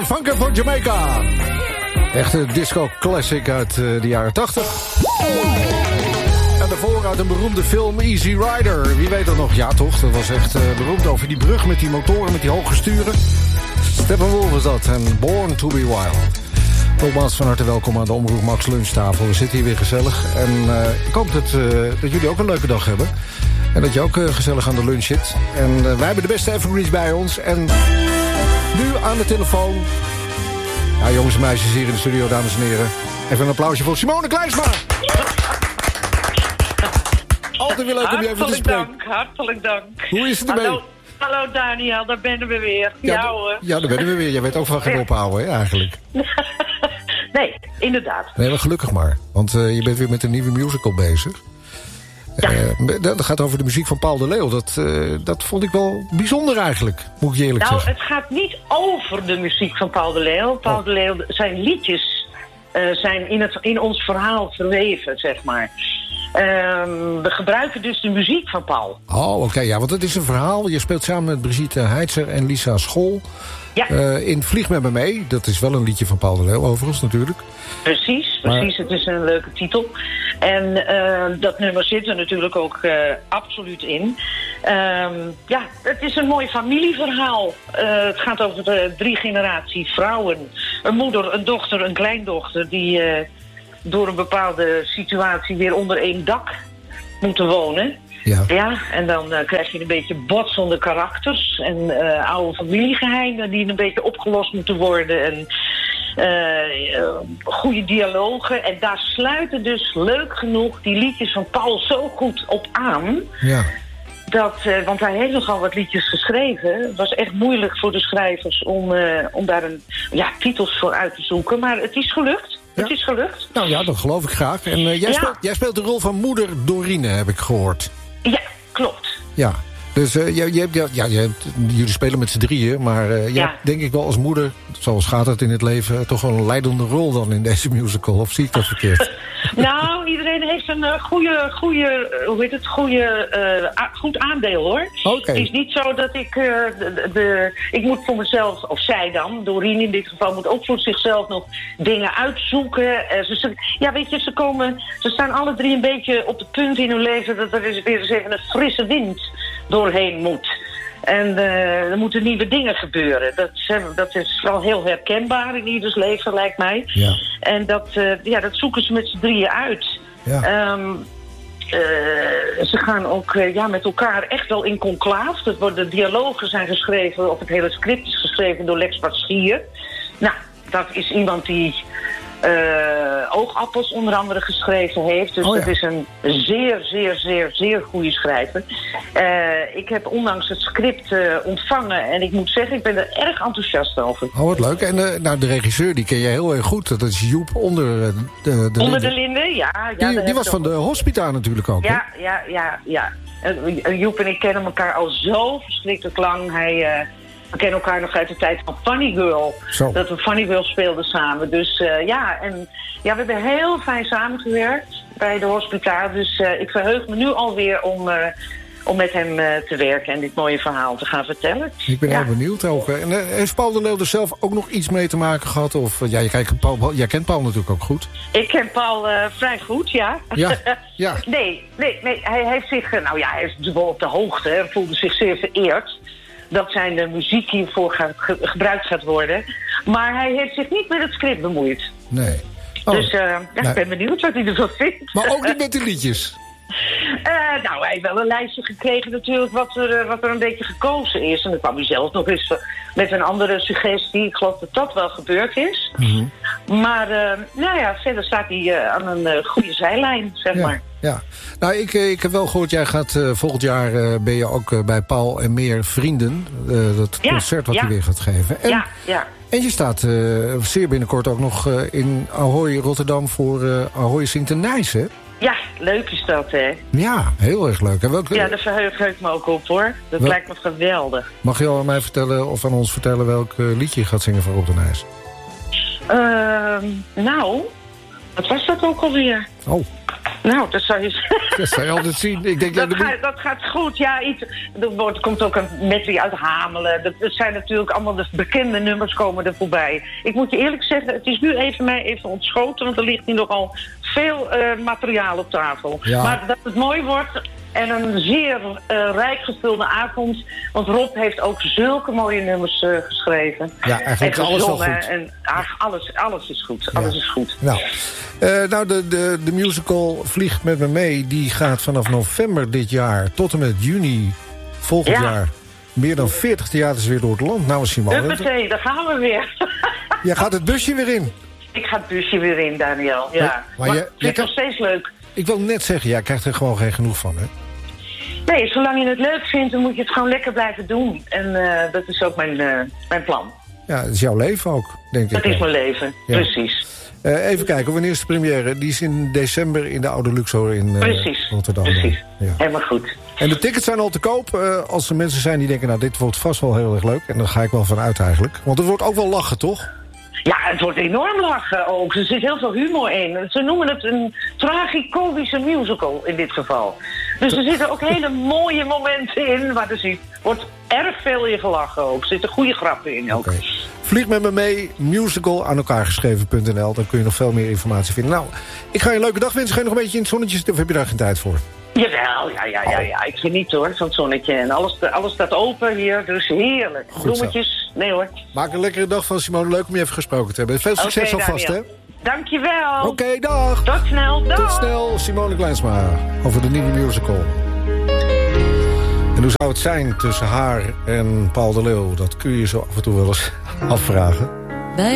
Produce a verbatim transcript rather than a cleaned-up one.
Funky voor Jamaica. Echte disco classic uit uh, de jaren tachtig. En daarvoor uit een beroemde film Easy Rider. Wie weet dat nog? Ja toch, dat was echt uh, beroemd over die brug met die motoren, met die hoge sturen. Steppenwolf was dat en Born to be Wild. Nogmaals van harte welkom aan de Omroep Max lunchtafel. We zitten hier weer gezellig. En uh, ik hoop dat, uh, dat jullie ook een leuke dag hebben. En dat je ook uh, gezellig aan de lunch zit. En uh, wij hebben de beste evergreens bij ons. En nu aan de telefoon. Ja, jongens en meisjes hier in de studio, dames en heren. Even een applausje voor Simone Kleinsma. Altijd weer leuk om je even te spreken. Hartelijk dank, hartelijk dank. Hoe is het ermee? Hallo, hallo Daniel, daar ben we weer. Ja, ja hoor. Ja, daar ben we weer. Jij weet ook van geen ophouden, hè, eigenlijk. Nee, inderdaad. Nee, maar gelukkig maar. Want uh, je bent weer met een nieuwe musical bezig. Ja. Uh, dat gaat over de muziek van Paul de Leeuw. Dat, uh, dat vond ik wel bijzonder eigenlijk, moet ik je eerlijk nou, zeggen. Nou, het gaat niet over de muziek van Paul de Leeuw. Paul oh. de Leeuw, zijn liedjes uh, zijn in, het, in ons verhaal verweven, zeg maar. Uh, we gebruiken dus de muziek van Paul. Oh, oké. Okay, ja, want het is een verhaal. Je speelt samen met Brigitte Heitzer en Lisa School. Ja. Uh, in Vlieg met me mee. Dat is wel een liedje van Paul de Leeuw overigens natuurlijk. Precies, precies. Maar... Het is een leuke titel. En uh, dat nummer zit er natuurlijk ook uh, absoluut in. Um, ja, het is een mooi familieverhaal. Uh, het gaat over de drie generaties vrouwen. Een moeder, een dochter, een kleindochter die uh, door een bepaalde situatie weer onder één dak moeten wonen. Ja. ja, en dan uh, krijg je een beetje botsende karakters en uh, oude familiegeheimen die een beetje opgelost moeten worden en uh, uh, goede dialogen. En daar sluiten dus leuk genoeg die liedjes van Paul zo goed op aan. Ja. Dat, uh, want hij heeft nogal wat liedjes geschreven. Het was echt moeilijk voor de schrijvers om, uh, om daar een, ja, titels voor uit te zoeken. Maar het is gelukt. Ja. Het is gelukt. Nou ja, dat geloof ik graag. En uh, jij, ja. speelt, jij speelt de rol van moeder Dorine, heb ik gehoord. Ja, klopt. Ja, dus uh, je, je, ja, ja, je, jullie spelen met z'n drieën, maar uh, je ja. hebt denk ik wel als moeder, zoals gaat het in het leven, toch wel een leidende rol dan in deze musical, of zie ik dat verkeerd? Nou, iedereen heeft een uh, goede, goede, hoe heet het, goede, uh, a- goed aandeel hoor. Okay. Het is niet zo dat ik, uh, de, de, ik moet voor mezelf, of zij dan, Doreen in dit geval, moet ook voor zichzelf nog dingen uitzoeken. Uh, ze, ze, ja, weet je, ze komen, ze staan alle drie een beetje op het punt in hun leven dat er eens weer eens even een frisse wind doorheen moet. En uh, er moeten nieuwe dingen gebeuren. Dat, dat is wel heel herkenbaar in ieders leven, lijkt mij. Ja. En dat, uh, ja, dat zoeken ze met z'n drieën uit. Ja. Um, uh, ze gaan ook uh, ja, met elkaar echt wel in conclaaf. Dat worden, de dialogen zijn geschreven, of het hele script is geschreven door Lex Patschier. Nou, dat is iemand die Uh, Oogappels onder andere geschreven heeft. Dus oh ja. dat is een zeer, zeer, zeer, zeer goede schrijver. Uh, ik heb onlangs het script uh, ontvangen en ik moet zeggen, ik ben er erg enthousiast over. Oh, wat leuk. En uh, nou, de regisseur, die ken je heel erg goed. Dat is Joep onder uh, de, de Onder Linde. de Linde, ja. ja die die was van de Hospita natuurlijk ook, Ja, hè? ja, ja, ja. Uh, Joep en ik kennen elkaar al zo verschrikkelijk lang. Hij... Uh, We kennen elkaar nog uit de tijd van Funny Girl. Zo. Dat we Funny Girl speelden samen. Dus uh, ja, en ja, we hebben heel fijn samengewerkt bij de Hospita. Dus uh, ik verheug me nu alweer om, uh, om met hem uh, te werken en dit mooie verhaal te gaan vertellen. Ik ben ja. heel benieuwd ook. En uh, heeft Paul de Leeuw er zelf ook nog iets mee te maken gehad? Of uh, ja, jij, kent Paul, jij kent Paul natuurlijk ook goed. Ik ken Paul uh, vrij goed, ja. Ja, ja. nee, nee, nee, hij heeft zich, uh, nou ja, hij is natuurlijk wel op de hoogte. Hij voelde zich zeer vereerd dat zijn de muziek hiervoor ge- ge- gebruikt gaat worden. Maar hij heeft zich niet met het script bemoeid. Nee. Oh. Dus uh, ja, nee. ik ben benieuwd wat hij ervan vindt. Maar ook niet met de liedjes? Uh, nou, hij heeft wel een lijstje gekregen natuurlijk wat er, wat er een beetje gekozen is. En dan kwam hij zelf nog eens met een andere suggestie. Ik geloof dat dat wel gebeurd is. Mm-hmm. Maar uh, nou ja, verder staat hij uh, aan een uh, goede zijlijn, zeg ja, maar. Ja, nou ik, ik heb wel gehoord, jij gaat uh, volgend jaar uh, ben je ook uh, bij Paul en Meer Vrienden. Uh, dat ja, concert wat ja. hij weer gaat geven. En, ja, ja. en je staat uh, zeer binnenkort ook nog uh, in Ahoy, Rotterdam voor uh, Ahoy zingt een Nijs, hè? Ja, leuk is dat, hè? Ja, heel erg leuk. En welke... Ja, daar verheug ik me ook op, hoor. Dat Wel... lijkt me geweldig. Mag je al aan mij vertellen, of aan ons vertellen, welk uh, liedje je gaat zingen voor Rob de Nijs? Uh, nou, wat was dat ook alweer? Oh. Nou, dat zou je... Dat zou je altijd zien. Ik denk, dat, ja, gaat, dat gaat goed, ja. Iets, er wordt, komt ook een medley uit Hamelen. Dat, dat zijn natuurlijk allemaal de bekende nummers komen er voorbij. Ik moet je eerlijk zeggen, het is nu even mij even ontschoten... want er ligt hier nogal veel uh, materiaal op tafel. Ja. Maar dat het mooi wordt... En een zeer uh, rijk gevulde avond. Want Rob heeft ook zulke mooie nummers uh, geschreven. Ja, eigenlijk alles wel goed. En, ach, alles, alles is goed. Alles ja. is goed. Nou, uh, nou de, de, de musical Vliegt met me mee... die gaat vanaf november dit jaar tot en met juni volgend ja. jaar... meer dan veertig theaters weer door het land. Nou, Simone. Huppatee, daar gaan we weer. Jij gaat het busje weer in. Ik ga het busje weer in, Daniel. Ja. Maar, maar, maar je, vind het nog steeds leuk. Ik wil net zeggen, jij krijgt er gewoon geen genoeg van, hè? Nee, zolang je het leuk vindt, dan moet je het gewoon lekker blijven doen. En uh, dat is ook mijn, uh, mijn plan. Ja, dat is jouw leven ook, denk ik. Dat is mijn leven, ja. Precies. Uh, even kijken, wanneer is de première? Die is in december in de Oude Luxor in uh, precies. Rotterdam. Precies, ja. Helemaal goed. En de tickets zijn al te koop. Uh, als er mensen zijn die denken, nou, dit wordt vast wel heel erg leuk. En daar ga ik wel van uit eigenlijk. Want het wordt ook wel lachen, toch? Ja, het wordt enorm lachen ook. Er zit heel veel humor in. Ze noemen het een tragicomische musical in dit geval. Dus er zitten ook hele mooie momenten in. Maar er zit, wordt erg veel in gelachen ook. Er zitten goede grappen in ook. Okay. Vlieg met me mee, musical aan elkaar geschreven punt n l. Dan kun je nog veel meer informatie vinden. Nou, ik ga je een leuke dag wensen. Ga je nog een beetje in het zonnetje zitten of heb je daar geen tijd voor? Jawel, ja, ja, ja, ja. Ik geniet hoor, van het zonnetje. En alles, alles staat open hier, dus heerlijk. Goed Bloemetjes, zo. Nee hoor. Maak een lekkere dag van, Simone. Leuk om je even gesproken te hebben. Veel succes okay, alvast, hè? Dankjewel. Oké, okay, dag. Tot snel, dag. Tot snel, Simone Kleinsma. Over de nieuwe musical. En hoe zou het zijn tussen haar en Paul de Leeuw? Dat kun je je zo af en toe wel eens afvragen.